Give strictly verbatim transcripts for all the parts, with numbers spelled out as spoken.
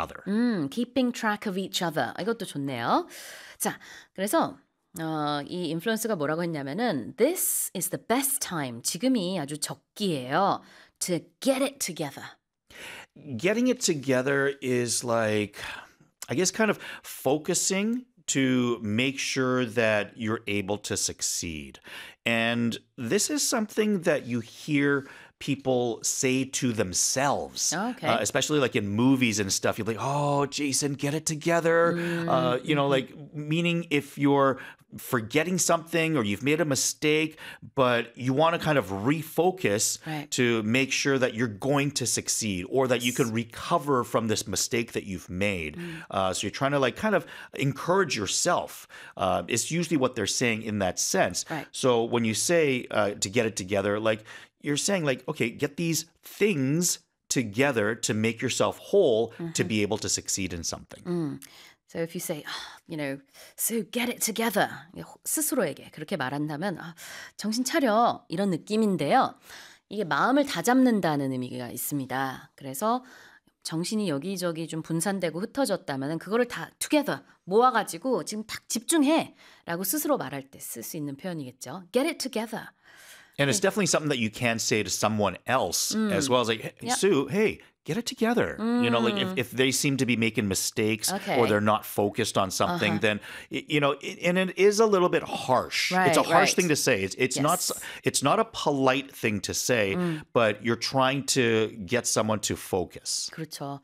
other. 음, keeping track of each other. 이것도 좋네요. 자, 그래서 어, 이 인플루언서가 뭐라고 했냐면은 This is the best time. 지금이 아주 적기예요. To get it together. Getting it together is like, I guess, kind of focusing to make sure that you're able to succeed. And this is something that you hear people say to themselves, Okay. uh, especially like in movies and stuff. You're like, oh, Jason, get it together. Mm, Uh, you know, like meaning if you're forgetting something or you've made a mistake, but you want to kind of refocus Right. to make sure that you're going to succeed or that you can recover from this mistake that you've made. Uh, so you're trying to like kind of encourage yourself. Uh, it's usually what they're saying in that sense. Right. So when you say uh, to get it together, like you're saying like, okay, get these things together to make yourself whole to be able to succeed in something. 음. So if you say, "Ah, you know, so get it together. 스스로에게 그렇게 말한다면 아, 정신 차려 이런 느낌인데요. 이게 마음을 다잡는다는 의미가 있습니다. 그래서 정신이 여기저기 좀 분산되고 흩어졌다면 그거를 다 together 모아가지고 지금 딱 집중해라고 스스로 말할 때 쓸 수 있는 표현이겠죠. Get it together. And it's definitely something that you can say to someone else as well as like, hey, Yep. Sue, hey, get it together. You know, like if, if they seem to be making mistakes Okay. or they're not focused on something, then, y- you know, it, and it is a little bit harsh. it's a Right, harsh right. thing to say. It's, it's not Yes. s- it's not a polite thing to say, but you're trying to get someone to focus. 그렇죠.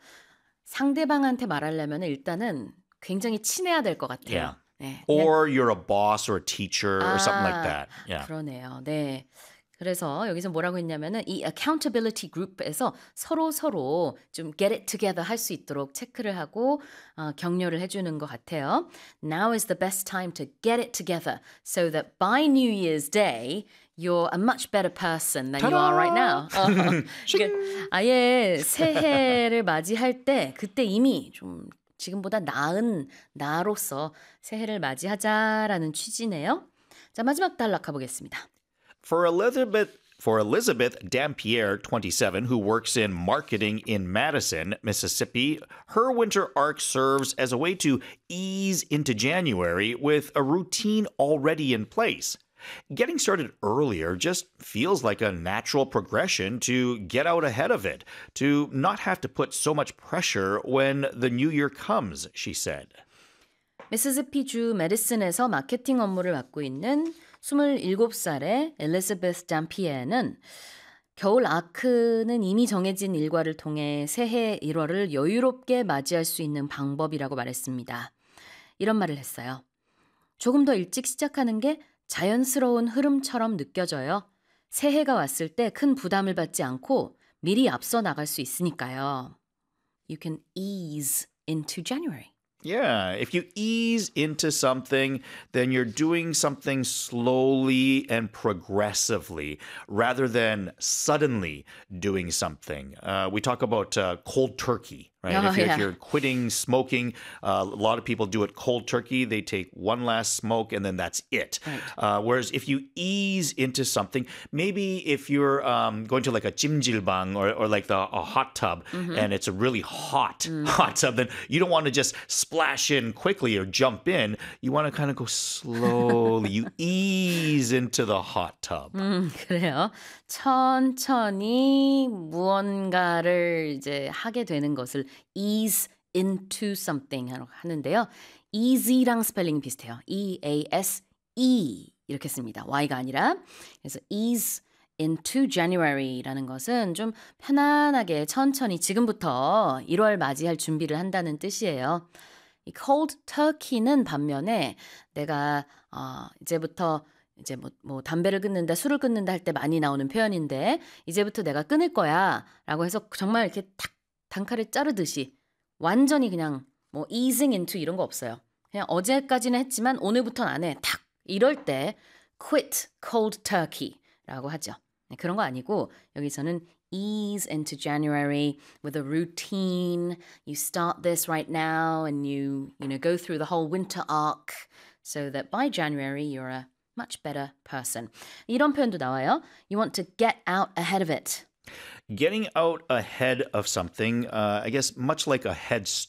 상대방한테 말하려면 일단은 굉장히 친해야 될 것 같아요. 네. 그냥- Or you're a boss or a teacher or something like 아, that. Yeah. 그러네요. 네. 그래서 여기서 뭐라고 했냐면은 이 accountability group에서 서로 서로 좀 get it together 할 수 있도록 체크를 하고 어, 격려를 해주는 것 같아요. Now is the best time to get it together so that by New Year's Day you're a much better person than you are right now. 어, 그러니까 아예 새해를 맞이할 때 그때 이미 좀 지금보다 나은 나로서 새해를 맞이하자라는 취지네요. 자, 마지막 단락 가보겠습니다. For Elizabeth for Elizabeth Dampier, twenty-seven, who works in marketing in Madison, Mississippi, her winter arc serves as a way to ease into January with a routine already in place. Getting started earlier just feels like a natural progression to get out ahead of it, to not have to put so much pressure when the new year comes, she said. 미시시피주 메디슨에서 마케팅 업무를 맡고 있는 스물일곱 살의 엘리자베스 담피에는 겨울 아크는 이미 정해진 일과를 통해 새해 일월을 여유롭게 맞이할 수 있는 방법이라고 말했습니다. 이런 말을 했어요. 조금 더 일찍 시작하는 게 자연스러운 흐름처럼 느껴져요. 새해가 왔을 때 큰 부담을 받지 않고 미리 앞서 나갈 수 있으니까요. You can ease into January. Yeah, if you ease into something, then you're doing something slowly and progressively rather than suddenly doing something. Uh, we talk about uh, cold turkey, right? Oh, if, you're, yeah. if you're quitting smoking, uh, a lot of people do it cold turkey. They take one last smoke and then that's it. Right. Uh, whereas if you ease into something, maybe if you're um, going to like a jimjilbang or, or like the, a hot tub and it's a really hot, hot tub, then you don't want to just splash in quickly or jump in. You want to kind of go slowly. You ease into the hot tub. 음, 그래요. 천천히 무언가를 이제 하게 되는 것을 ease into something 하는데요. easy랑 스펠링이 비슷해요. E-A-S-E 이렇게 씁니다. Y가 아니라. 그래서 ease into January라는 것은 좀 편안하게 천천히 지금부터 일월 맞이할 준비를 한다는 뜻이에요. 이 cold turkey는 반면에 내가 어, 이제부터 이제 뭐, 뭐 담배를 끊는다, 술을 끊는다 할 때 많이 나오는 표현인데 이제부터 내가 끊을 거야 라고 해서 정말 이렇게 탁 단칼에 자르듯이 완전히 그냥 뭐 easing into 이런 거 없어요. 그냥 어제까지는 했지만 오늘부터는 안 해. 탁 이럴 때 quit cold turkey 라고 하죠. 네, 그런 거 아니고 여기서는 ease into January with a routine. You start this right now and you, you know, go through the whole winter arc so that by January you're a much better person. 이런 표현도 나와요. You want to get out ahead of it. Getting out ahead of something, uh, I guess much like a head